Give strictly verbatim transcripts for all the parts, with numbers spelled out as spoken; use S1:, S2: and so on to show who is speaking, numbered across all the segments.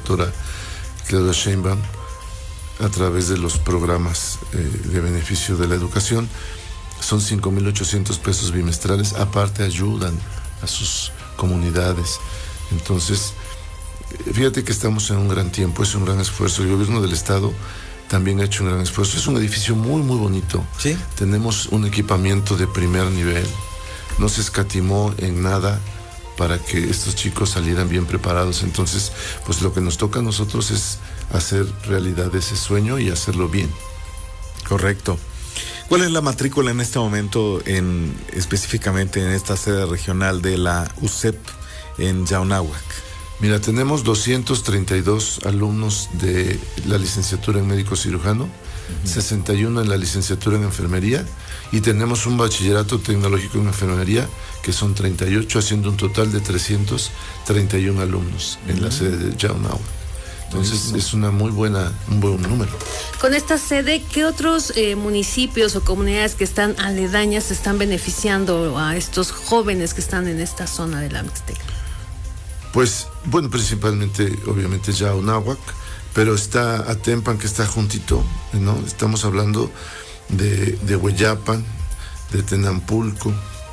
S1: doctora Claudia Sheinbaum a través de los programas eh, de beneficio de la educación. Son cinco mil ochocientos pesos bimestrales, aparte ayudan a sus comunidades. Entonces, fíjate que estamos en un gran tiempo, es un gran esfuerzo. El gobierno del estado también ha hecho un gran esfuerzo. Es un edificio muy, muy bonito.
S2: ¿Sí?
S1: Tenemos un equipamiento de primer nivel. No se escatimó en nada para que estos chicos salieran bien preparados. Entonces, pues lo que nos toca a nosotros es hacer realidad ese sueño y hacerlo bien.
S2: Correcto. ¿Cuál es la matrícula en este momento, en específicamente en esta sede regional de la U C E P en Yaunáhuac?
S1: Mira, tenemos doscientos treinta y dos alumnos de la licenciatura en médico cirujano, uh-huh. sesenta y uno en la licenciatura en enfermería, y tenemos un bachillerato tecnológico en enfermería que son treinta y ocho, haciendo un total de trescientos treinta y uno alumnos uh-huh. en la sede de Yaunáhuac. Entonces es una muy buena, un buen número.
S3: Con esta sede, ¿qué otros eh, municipios o comunidades que están aledañas se están beneficiando a estos jóvenes que están en esta zona de la Mixteca?
S1: Pues, bueno, principalmente, obviamente, Yaunáhuac, pero está Atempan, que está juntito, ¿no? Estamos hablando de, de Hueyapan, de Tenampulco,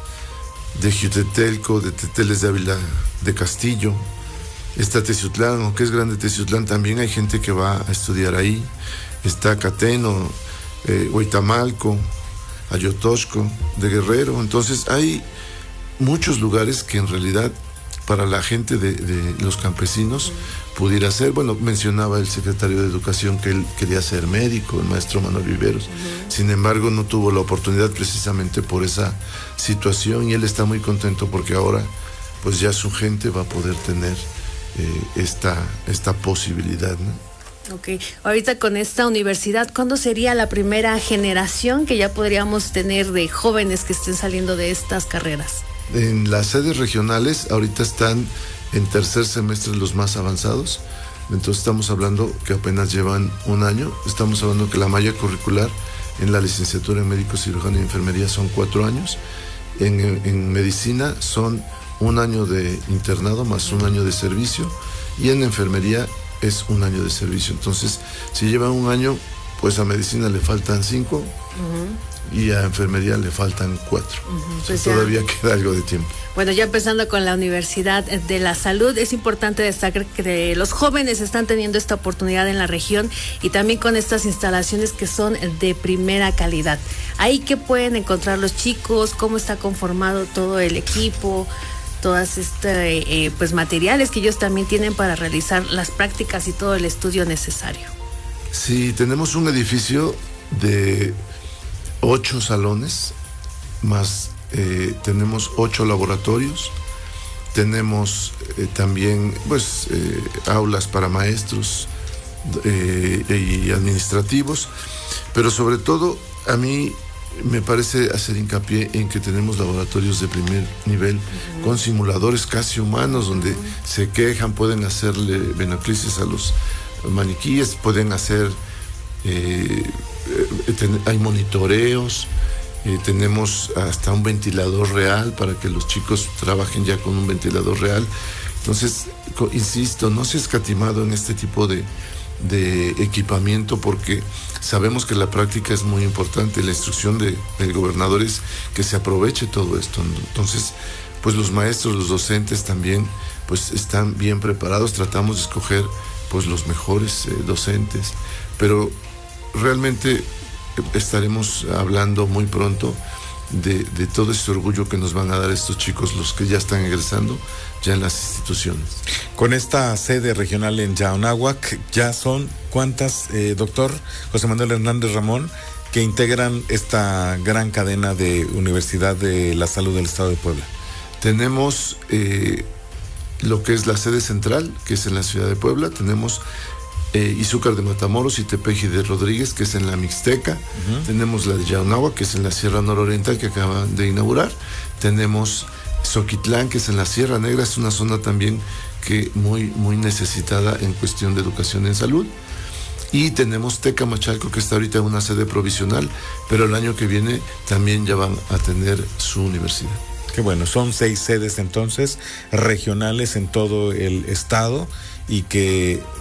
S1: de Jiutetelco, de Teteles de Ávila de Castillo. Está Teciutlán, aunque es grande Teciutlán, también hay gente que va a estudiar ahí. Está Cateno, eh, Huitamalco, Ayotosco, de Guerrero. Entonces hay muchos lugares que en realidad para la gente de, de los campesinos pudiera ser. Bueno, mencionaba el secretario de Educación que él quería ser médico, el maestro Manuel Viveros. Uh-huh. Sin embargo, no tuvo la oportunidad precisamente por esa situación, y él está muy contento porque ahora pues ya su gente va a poder tener eh, esta, esta posibilidad, ¿no?
S3: Ok, ahorita con esta universidad, ¿cuándo sería la primera generación que ya podríamos tener de jóvenes que estén saliendo de estas carreras?
S1: En las sedes regionales ahorita están en tercer semestre los más avanzados, entonces estamos hablando que apenas llevan un año. Estamos hablando que la malla curricular en la licenciatura en médico cirujano y enfermería son cuatro años, en, en medicina son un año de internado más un año de servicio, y en enfermería es un año de servicio. Entonces, si llevan un año, pues a medicina le faltan cinco, uh-huh. y a enfermería le faltan cuatro. Uh-huh. Pues o sea, todavía queda algo de tiempo.
S3: Bueno, ya empezando con la Universidad de la Salud, es importante destacar que los jóvenes están teniendo esta oportunidad en la región, y también con estas instalaciones que son de primera calidad. Ahí, ¿qué pueden encontrar los chicos? ¿Cómo está conformado todo el equipo? Todas estas eh, pues materiales que ellos también tienen para realizar las prácticas y todo el estudio necesario.
S1: Sí, tenemos un edificio de ocho salones, más eh, tenemos ocho laboratorios, tenemos eh, también pues eh, aulas para maestros eh, y administrativos, pero sobre todo a mí me parece hacer hincapié en que tenemos laboratorios de primer nivel, uh-huh. con simuladores casi humanos, donde uh-huh. se quejan, pueden hacerle venoclisis a los maniquíes, pueden hacer, eh, eh, ten, hay monitoreos, eh, tenemos hasta un ventilador real para que los chicos trabajen ya con un ventilador real. Entonces, co- insisto, no se ha escatimado en este tipo de de equipamiento, porque sabemos que la práctica es muy importante. La instrucción de, del gobernador es que se aproveche todo esto, ¿no? Entonces, pues los maestros, los docentes también, pues están bien preparados. Tratamos de escoger pues los mejores eh, docentes, pero realmente estaremos hablando muy pronto de, de todo este orgullo que nos van a dar estos chicos, los que ya están egresando ya en las instituciones.
S2: Con esta sede regional en Yaunáhuac, ya son ¿cuántas, eh, doctor José Manuel Hernández Ramón, que integran esta gran cadena de Universidad de la Salud del Estado de Puebla?
S1: Tenemos eh, lo que es la sede central, que es en la ciudad de Puebla. Tenemos eh, Izúcar de Matamoros y Tepeji de Rodríguez, que es en la Mixteca. Uh-huh. Tenemos la de Yaunáhuac, que es en la Sierra Nororiental, que acaban de inaugurar. Tenemos Zoquitlán, que es en la Sierra Negra, es una zona también que muy, muy necesitada en cuestión de educación en salud. Y tenemos Tecamachalco, que está ahorita en una sede provisional, pero el año que viene también ya van a tener su universidad.
S2: Qué bueno, son seis sedes entonces regionales en todo el estado, y que